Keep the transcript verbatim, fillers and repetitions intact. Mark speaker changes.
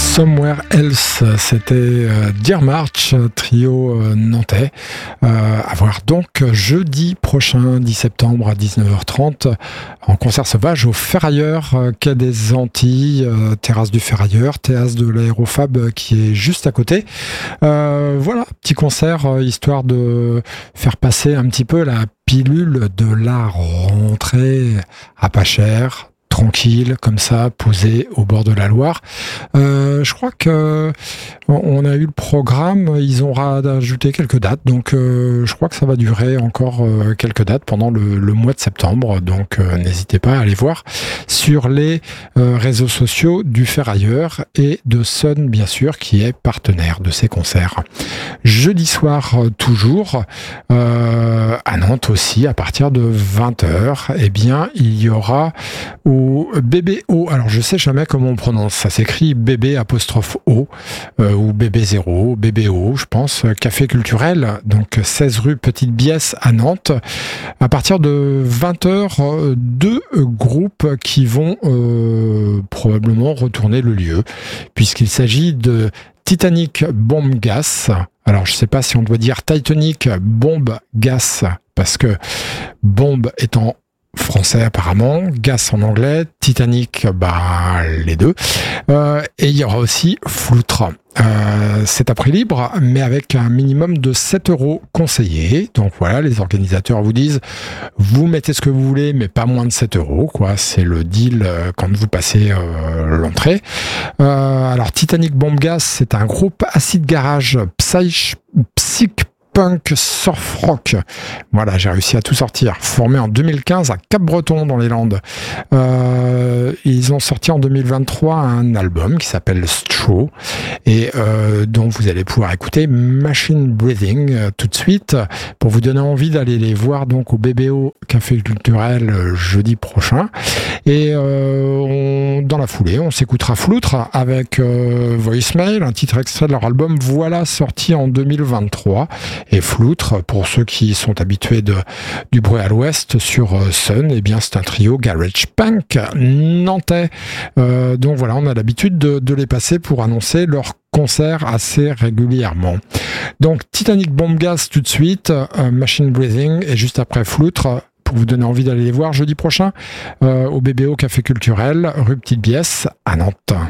Speaker 1: Somewhere Else, c'était euh, Dear March, trio euh, nantais, euh, à voir donc jeudi prochain, dix septembre à dix-neuf heures trente, en concert sauvage au Ferrailleur, euh, quai des Antilles, euh, terrasse du Ferrailleur, théâtre de l'Aérofab euh, qui est juste à côté. Euh, voilà, petit concert, euh, histoire de faire passer un petit peu la pilule de la rentrée à pas cher, tranquille, comme ça, posé au bord de la Loire. Euh, je crois que on a eu le programme, ils ont rajouté quelques dates, donc euh, je crois que ça va durer encore euh, quelques dates pendant le, le mois de septembre, donc euh, n'hésitez pas à aller voir sur les euh, réseaux sociaux du Ferrailleur et de Sun, bien sûr, qui est partenaire de ces concerts. Jeudi soir, toujours, euh, à Nantes aussi, à partir de vingt heures, eh bien, il y aura au B B O, alors je sais jamais comment on prononce, ça s'écrit B B apostrophe O, euh, ou B B zéro, B B O, je pense, café culturel, donc seize rue Petite Biesse à Nantes. À partir de vingt heures, deux groupes qui vont euh, probablement retourner le lieu, puisqu'il s'agit de Titanic Bomb Gas. Alors je sais pas si on doit dire Titanic Bomb Gas, parce que bombe étant français apparemment, Gas en anglais, Titanic, bah les deux. Euh, et il y aura aussi Floutre. Euh, c'est à prix libre, mais avec un minimum de sept euros conseillés. Donc voilà, les organisateurs vous disent, vous mettez ce que vous voulez, mais pas moins de sept euros, quoi. C'est le deal euh, quand vous passez euh, l'entrée. Euh, alors Titanic Bomb Gas, c'est un groupe acid garage psych, psych punk surf rock. Voilà, j'ai réussi à tout sortir. Formé en deux mille quinze à Cap-Breton dans les Landes. Euh, ils ont sorti en deux mille vingt-trois un album qui s'appelle Straw et euh, dont vous allez pouvoir écouter Machine Breathing euh, tout de suite pour vous donner envie d'aller les voir donc au B B O Café Culturel euh, jeudi prochain. Et euh, on, dans la foulée, on s'écoutera Floutre avec euh, Voicemail, un titre extrait de leur album Voilà, sorti en deux mille vingt-trois. Et Floutre, pour ceux qui sont habitués de, du bruit à l'ouest sur euh, Sun, eh bien c'est un trio garage punk nantais. Euh, donc voilà, on a l'habitude de, de les passer pour annoncer leur concert assez régulièrement. Donc Titanic Bomb Gas tout de suite, euh, Machine Breathing, et juste après Floutre, pour vous donner envie d'aller les voir jeudi prochain euh, au B B O Café Culturel, rue Petite Biesse à Nantes.